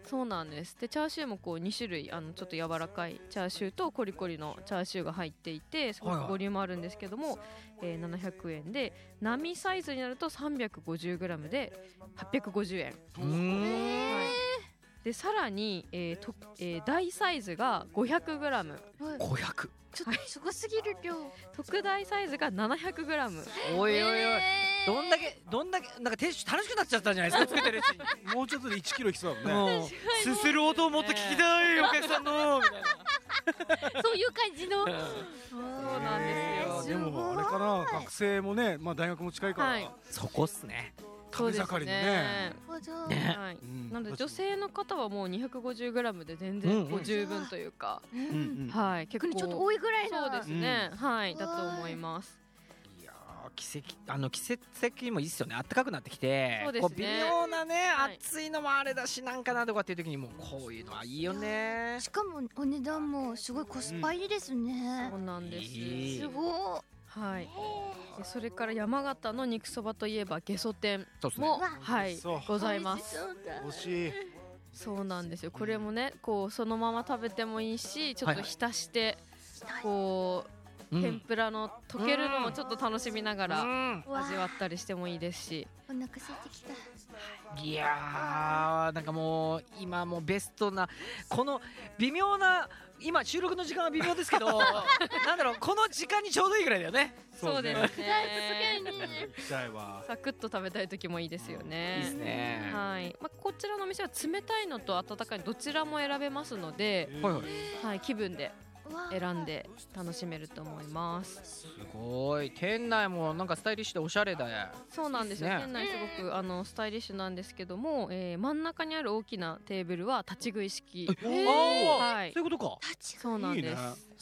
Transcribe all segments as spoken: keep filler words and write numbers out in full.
そうなんです。でチャーシューもこうに種類あのちょっと柔らかいチャーシューとコリコリのチャーシューが入っていてすごくボリュームあるんですけども、はいはい、えー、ななひゃくえんで並サイズになると さんびゃくごじゅうグラム ではっぴゃくごじゅうえん。 うーん、 はい、でさらに、えーとえー、大サイズが ごひゃくグラム、 ごひゃくちょっとすごすぎる量。 特大サイズが ななひゃくグラム。 おいおいおい、えー、どんだけどんだけなんかテンション楽しくなっちゃったんじゃないですかつけてるうちにもうちょっとでいちキロいきそうだもんね。 すする音をもっと聞きたいお客さんのみたいなそういう感じのそうなんですよ。 でもあれかな、学生もね、まあ大学も近いから、はい、 そこっすね。 食べ盛りのね。 ね、はい、うん、なので女性の方はもう にひゃくごじゅうグラム で全然ご十分というか、うんうん、はい、結構ちょっと多いぐらいの。 そうですね、うん、はい、だと思います。 いやー、季節あの季節的にもいいっすよね。暖かくなってきて、 そうですね、 こう微妙なね、はい、暑いのもあれだしなんかなとかっていう時にもうこういうのはいいよね。 しかもお値段もすごいコスパいいですね。 うん、そうなんです。 いいすごい。 はい、それから山形の肉そばといえばゲソ天も、 ね、 はい、ございます。 惜しい。 そうなんですよ。これもね、こうそのまま食べてもいいし、ちょっと浸してこう、うん、天ぷらの溶けるのもちょっと楽しみながら味わったりしてもいいですし。 お腹空いてきた。 いやー、なんかもう今もうベストなこの微妙な今収録の時間は微妙ですけどなんだろう、この時間にちょうどいいぐらいだよね。 そうですね。 サクッと食べたい時もいいですよね。 いいですね。 はい。まあこちらのお店は冷たいのと温かいどちらも選べますので、 はいはい、 はい、気分で選んで楽しめると思います。 すごい。店内もなんかスタイリッシュでおしゃれだよ。 そうなんですよ、ね、店内すごくあのスタイリッシュなんですけども、えー、真ん中にある大きなテーブルは立ち食い式。 はい、そういうことか。 そうなんです。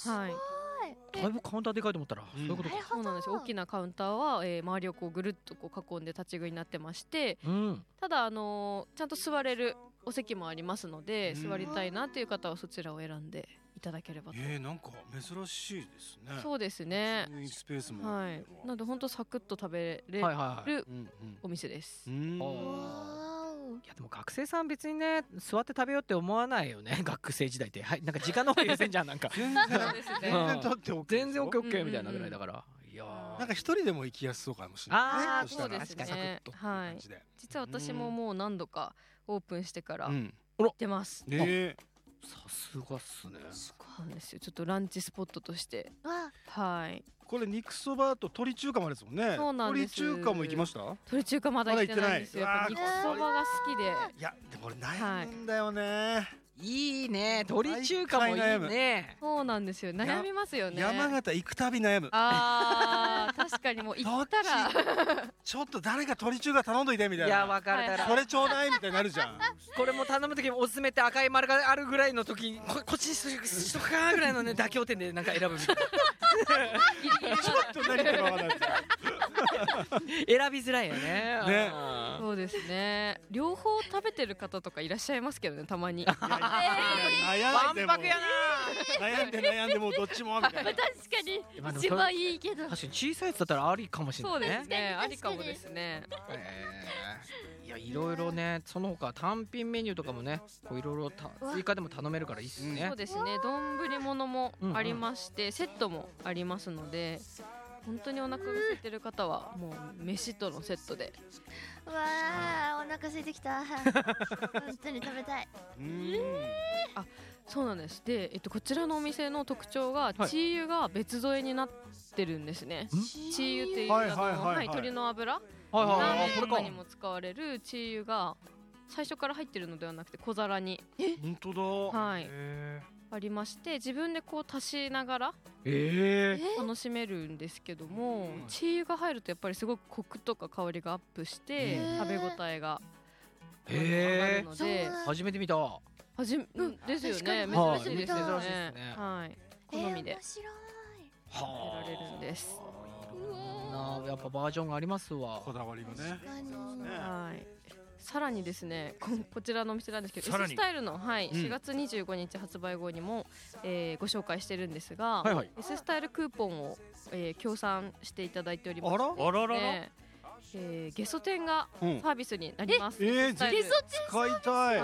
はい。 だいぶカウンターでかいと思ったら、うん、そういうことか。 そうなんですよ。大きなカウンターは、えー、周りをこうぐるっとこう囲んで立ち食いになってまして、うん、ただあのー、ちゃんと座れるお席もありますので、うん、座りたいなという方はそちらを選んでいただければと。 えー、なんか珍しいですね。 そうですね。 スペースも、 はい。なので本当サクッと食べれるお店です。 いやでも学生さん別にね座って食べようって思わないよね学生時代って。はい、なんか時間の方が優先じゃん。なんか全然全然取ってオッケー、 全然オッケーオッケーみたいなぐらいだから。いやなんか一人でも行きやすそうかもしれない。 ああ、そうですね。はい。実は私ももう何度かオープンしてから出ます。 ええ、 さすがっすね。 そうなんですよ。ちょっとランチスポットとして。はい。 これ肉そばと鶏中華もあるんですもんね。 そうなんです。 鶏中華も行きました？ 鶏中華まだ行ってないんですよ。やっぱ肉そばが好きで。 いやでも俺悩むんだよね。 いいね、鶏中華もいいね。 そうなんですよ。悩みますよね。 山形行くたび悩む。 ああ、確かにもう行ったらちょっと誰か鶏中華頼んどいてみたいな。 いや、わかる。 それちょうだいみたいになるじゃん。 これも頼む時もおすすめって赤い丸があるぐらいの時、ここっちにしとくかぐらいのね妥協点でなんか選ぶみたいな。 ちょっと何かわからない。 選びづらいよね。 ね。 そうですね。両方食べてる方とかいらっしゃいますけどね、たまに。 悩んでもわんぱくやな。 悩んで悩んでもどっちもみたいな。 確かに一番いいけど。 確かに小さいやつだったらありかもしれないね。 そうですね。ありかもですね。 いや、いろいろね、その他単品メニューとかもね、こういろいろ追加でも頼めるからいいっすね。 そうですね。丼物もありまして、セットもありますので。本当にお腹が空いてる方はもう飯とのセットで。 わあ、お腹空いてきた。本当に食べたい。 あ、そうなんです。で、えっとこちらのお店の特徴がチー油が別添えになってるんですね。チー油っていうあのはい鶏の油、ラーメンとかにも使われるチー油が最初から入ってるのではなくて小皿に。 え、本当だ。 はい。ありまして、自分でこう足しながらえー楽しめるんですけども、チー油が入るとやっぱりすごくコクとか香りがアップして食べ応えが上がるので。 初めて見た。 はじめですよね。珍しいですよね。はい。好みで食べられるんです。 やっぱバージョンがありますわ。 こだわりがね。 はい。さらにですね、こ, こちらのお店なんですけど S スタイルの、はい、しがつにじゅうごにち発売後にも、えー、ご紹介してるんですが、はいはい、S スタイルクーポンを、えー、協賛していただいております。 あらあららら、 えー、ゲソ店がサービスになります。 うん、えー、ゲソ店使いたい。